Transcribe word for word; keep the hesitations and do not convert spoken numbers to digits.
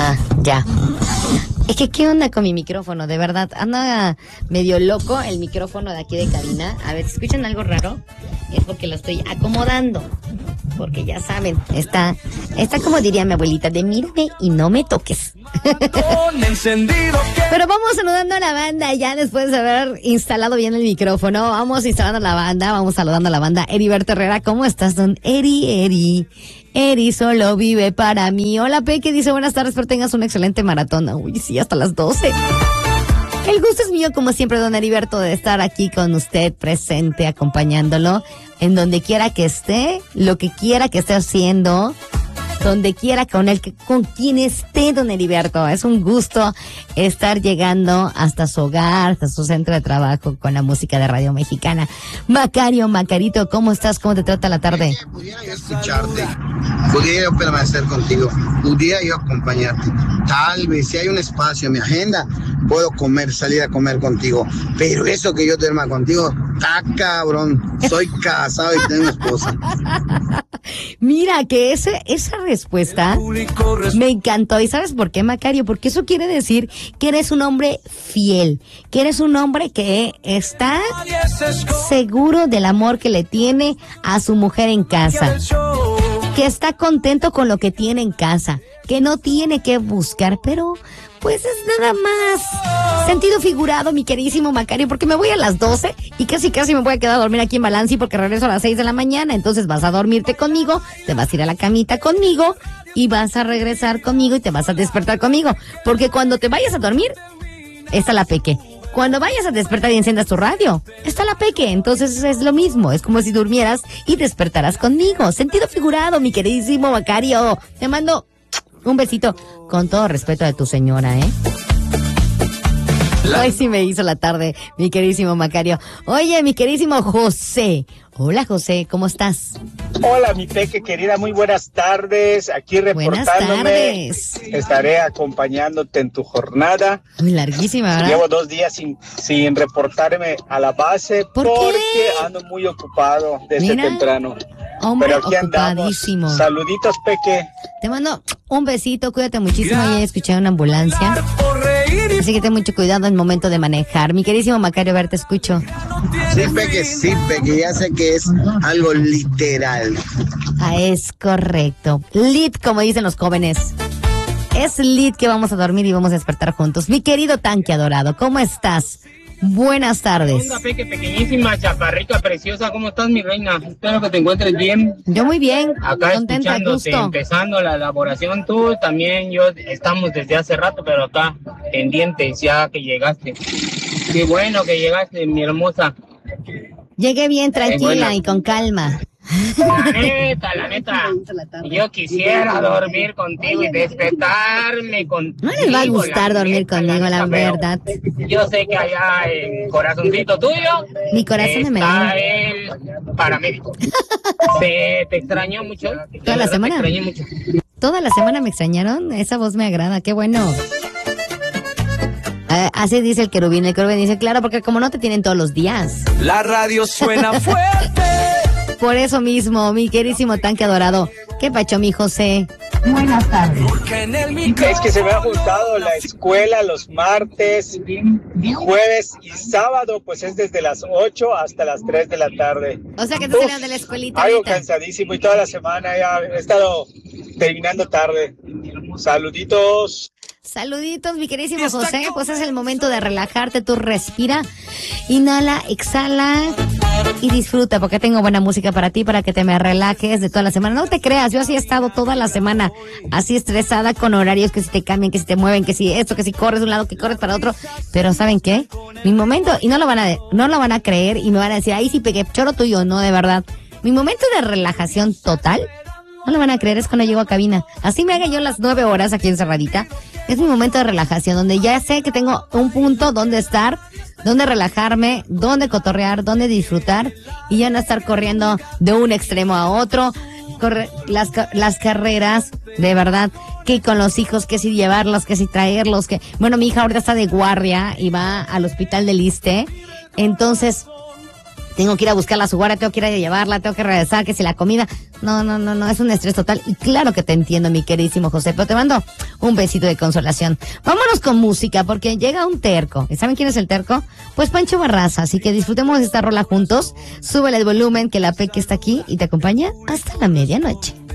Ah, ya. Es que, ¿qué onda con mi micrófono? De verdad, anda medio loco el micrófono de aquí de cabina. A ver, si escuchan algo raro, es porque lo estoy acomodando. Porque ya saben, está, está como diría mi abuelita, de mírame y no me toques. Pero vamos saludando a la banda, ya después de haber instalado bien el micrófono. Vamos instalando a la banda, vamos saludando a la banda. Heriberto Herrera, ¿cómo estás, don Eri, Eri? Eri solo vive para mí. Hola, Peque, dice buenas tardes, pero tengas un excelente maratón. Uy, sí, hasta las doce. El gusto es mío, como siempre, don Heriberto, de estar aquí con usted, presente, acompañándolo, en donde quiera que esté, lo que quiera que esté haciendo, donde quiera, con el que, con quien esté, don Heriberto. Es un gusto estar llegando hasta su hogar, hasta su centro de trabajo con la música de Radio Mexicana. Macario, Macarito, ¿cómo estás? ¿Cómo te trata la tarde? Pudiera yo escucharte, pudiera yo permanecer contigo, pudiera yo acompañarte. Tal vez, si hay un espacio en mi agenda, puedo comer, salir a comer contigo. Pero eso que yo duerma contigo, está cabrón. Soy casado y tengo esposa. Mira, que ese, esa respuesta me encantó. ¿Y sabes por qué, Macario? Porque eso quiere decir que eres un hombre fiel, que eres un hombre que está seguro del amor que le tiene a su mujer en casa, que está contento con lo que tiene en casa, que no tiene que buscar, pero pues es nada más sentido figurado, mi queridísimo Macario, porque me voy a las doce y casi casi me voy a quedar a dormir aquí en Balanci porque regreso a las seis de la mañana. Entonces vas a dormirte conmigo, te vas a ir a la camita conmigo y vas a regresar conmigo y te vas a despertar conmigo, porque cuando te vayas a dormir está la Peque, cuando vayas a despertar y enciendas tu radio está la Peque. Entonces es lo mismo, es como si durmieras y despertaras conmigo. Sentido figurado, mi queridísimo Macario. Te mando un besito con todo respeto de tu señora, ¿eh? Hoy sí me hizo la tarde, mi queridísimo Macario. Oye, mi queridísimo José. Hola, José, ¿cómo estás? Hola, mi Peque querida, muy buenas tardes. Aquí reportándome. Buenas tardes. Estaré acompañándote en tu jornada. Muy larguísima, ¿verdad? Llevo dos días sin, sin reportarme a la base ¿Por porque qué? ando muy ocupado desde Mira, temprano. Hombre, Pero aquí ocupadísimo. andamos. Saluditos, Peque. Te mando un besito, cuídate muchísimo. Ya escuché una ambulancia, así que ten mucho cuidado en el momento de manejar. Mi queridísimo Macario, a ver, te escucho. Sí, Peque, sí, Peque, ya sé que es algo literal. Ah, es correcto. Lit, como dicen los jóvenes. Es lit que vamos a dormir y vamos a despertar juntos. Mi querido tanque adorado, ¿cómo estás? Buenas tardes. Hola, Peque, pequeñísima, chaparrita, preciosa, ¿cómo estás, mi reina? Espero que te encuentres bien. Yo muy bien, Acá contenta, escuchándote, gusto. empezando la elaboración, tú también, yo estamos desde hace rato, pero acá, pendientes, ya que llegaste. Qué bueno que llegaste, mi hermosa. Llegué bien, tranquila bueno. y con calma. La neta, la neta, yo quisiera dormir contigo y despertarme contigo. No les va a gustar la dormir neta, conmigo, la neta, pero verdad. Yo sé que allá en corazoncito tuyo Mi corazón de está melón. el paramédico. ¿Se te extrañó mucho? De ¿Toda la verdad, semana? Te extrañé mucho. Toda la semana me extrañaron. Esa voz me agrada, qué bueno. Eh, así dice el querubín. El querubín dice, claro, porque como no te tienen todos los días. La radio suena fuerte. Por eso mismo, mi querísimo tanque adorado. ¿Qué pacho, mi José? Buenas tardes. Es que se me ha juntado la escuela los martes y jueves y sábado, pues es desde las ocho hasta las tres de la tarde. O sea que te salieron de la escuelita Algo ahorita. cansadísimo y toda la semana ya he estado terminando tarde. Saluditos. Saluditos, mi queridísimo José. Pues es el momento de relajarte. Tú respira, inhala, exhala y disfruta, porque tengo buena música para ti, para que te me relajes de toda la semana. No te creas, yo así he estado toda la semana, así estresada con horarios que si te cambian, que si te mueven, que si esto, que si corres de un lado, que corres para otro. Pero ¿saben qué? Mi momento, y no lo van a, no lo van a creer y me van a decir, ahí sí pegué choro tuyo, no, de verdad. Mi momento de relajación total, no lo van a creer, es cuando llego a cabina. Así me haga yo las nueve horas aquí encerradita. Es mi momento de relajación, donde ya sé que tengo un punto donde estar, donde relajarme, donde cotorrear, donde disfrutar y ya no estar corriendo de un extremo a otro. Corre, las, las carreras, de verdad, que con los hijos, que si llevarlos, que si traerlos, que... Bueno, mi hija ahorita está de guardia y va al hospital del Iste, entonces... tengo que ir a buscarla a su guardia, tengo que ir a llevarla, tengo que regresar, que si la comida. No, no, no, no, es un estrés total. Y claro que te entiendo, mi queridísimo José, pero te mando un besito de consolación. Vámonos con música, porque llega un terco. ¿Y saben quién es el terco? Pues Pancho Barraza. Así que disfrutemos esta rola juntos. Súbele el volumen, que la Peque está aquí y te acompaña hasta la medianoche.